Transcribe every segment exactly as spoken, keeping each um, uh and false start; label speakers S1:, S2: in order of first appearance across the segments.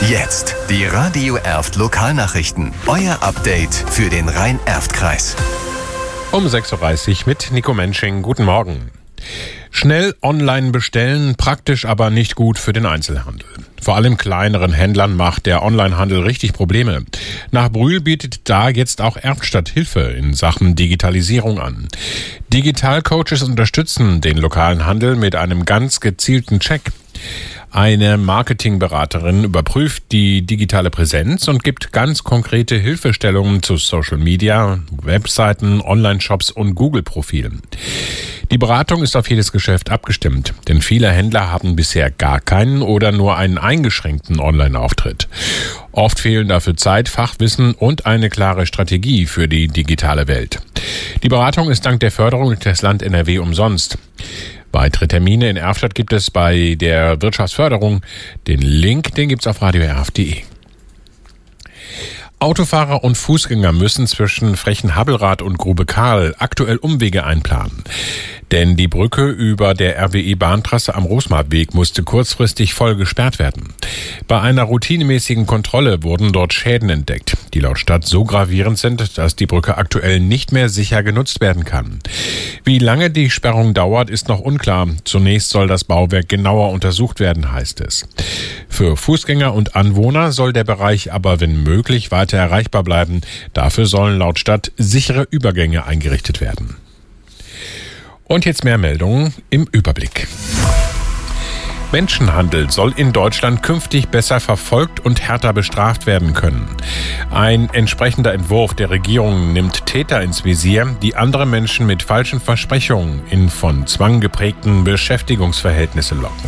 S1: Jetzt die Radio Erft Lokalnachrichten. Euer Update für den Rhein-Erft-Kreis.
S2: Um sechs Uhr dreißig mit Nico Mensching. Guten Morgen. Schnell online bestellen, praktisch aber nicht gut für den Einzelhandel. Vor allem kleineren Händlern macht der Onlinehandel richtig Probleme. Nach Brühl bietet da jetzt auch Erftstadt Hilfe in Sachen Digitalisierung an. Digitalcoaches unterstützen den lokalen Handel mit einem ganz gezielten Check. Eine Marketingberaterin überprüft die digitale Präsenz und gibt ganz konkrete Hilfestellungen zu Social Media, Webseiten, Online-Shops und Google-Profilen. Die Beratung ist auf jedes Geschäft abgestimmt, denn viele Händler haben bisher gar keinen oder nur einen eingeschränkten Online-Auftritt. Oft fehlen dafür Zeit, Fachwissen und eine klare Strategie für die digitale Welt. Die Beratung ist dank der Förderung des Land N R W umsonst. Weitere Termine in Erftstadt gibt es bei der Wirtschaftsförderung. Den Link, den gibt's auf radio erft punkt de. Autofahrer und Fußgänger müssen zwischen Frechen-Habbelrath und Grube Karl aktuell Umwege einplanen. Denn die Brücke über der R W E-Bahntrasse am Rosmarkweg musste kurzfristig voll gesperrt werden. Bei einer routinemäßigen Kontrolle wurden dort Schäden entdeckt, die laut Stadt so gravierend sind, dass die Brücke aktuell nicht mehr sicher genutzt werden kann. Wie lange die Sperrung dauert, ist noch unklar. Zunächst soll das Bauwerk genauer untersucht werden, heißt es. Für Fußgänger und Anwohner soll der Bereich aber, wenn möglich, weiter erreichbar bleiben. Dafür sollen laut Stadt sichere Übergänge eingerichtet werden. Und jetzt mehr Meldungen im Überblick. Menschenhandel soll in Deutschland künftig besser verfolgt und härter bestraft werden können. Ein entsprechender Entwurf der Regierung nimmt Täter ins Visier, die andere Menschen mit falschen Versprechungen in von Zwang geprägten Beschäftigungsverhältnisse locken.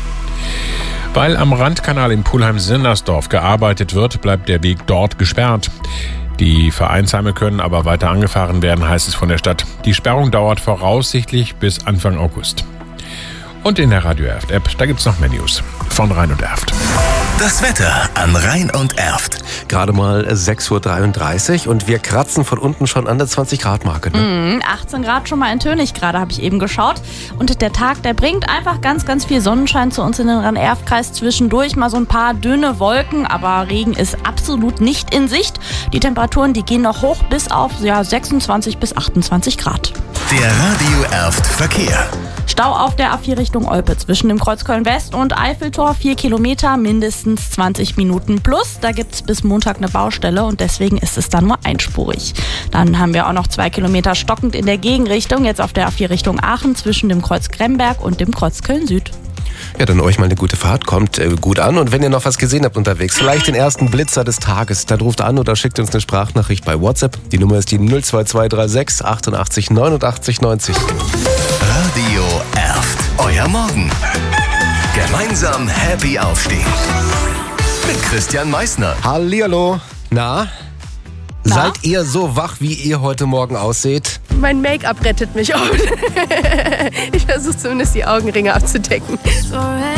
S2: Weil am Randkanal in Pulheim-Sinnersdorf gearbeitet wird, bleibt der Weg dort gesperrt. Die Vereinsheime können aber weiter angefahren werden, heißt es von der Stadt. Die Sperrung dauert voraussichtlich bis Anfang August. Und in der Radio Erft App, da gibt's noch mehr News von Rhein und Erft.
S1: Das Wetter an Rhein und Erft.
S3: Gerade mal sechs Uhr dreiunddreißig und wir kratzen von unten schon an der zwanzig Grad Marke. Ne?
S4: Mm, achtzehn Grad schon mal in Tönig gerade, habe ich eben geschaut. Und der Tag, der bringt einfach ganz, ganz viel Sonnenschein zu uns in den Rhein-Erft-Kreis. Zwischendurch mal so ein paar dünne Wolken, aber Regen ist absolut nicht in Sicht. Die Temperaturen, die gehen noch hoch bis auf ja, sechsundzwanzig bis achtundzwanzig Grad.
S1: Der Radio Erft Verkehr.
S4: Stau auf der A vier Richtung Olpe zwischen dem Kreuz Köln-West und Eiffeltor, vier Kilometer, mindestens zwanzig Minuten plus. Da gibt es bis Montag eine Baustelle und deswegen ist es dann nur einspurig. Dann haben wir auch noch zwei Kilometer stockend in der Gegenrichtung, jetzt auf der A vier Richtung Aachen zwischen dem Kreuz Gremberg und dem Kreuz Köln-Süd.
S3: Ja, dann euch mal eine gute Fahrt, kommt äh, gut an und wenn ihr noch was gesehen habt unterwegs, vielleicht den ersten Blitzer des Tages, dann ruft an oder schickt uns eine Sprachnachricht bei WhatsApp. Die Nummer ist die null zwei zwei drei sechs achtundachtzig neunundachtzig neunzig.
S1: Radio Erft, euer Morgen. Gemeinsam happy aufstehen. Mit Christian Meissner.
S3: Hallihallo. Na?
S4: Na?
S3: Seid ihr so wach, wie ihr heute Morgen ausseht?
S5: Mein Make-up rettet mich oft. Ich versuche zumindest die Augenringe abzudecken.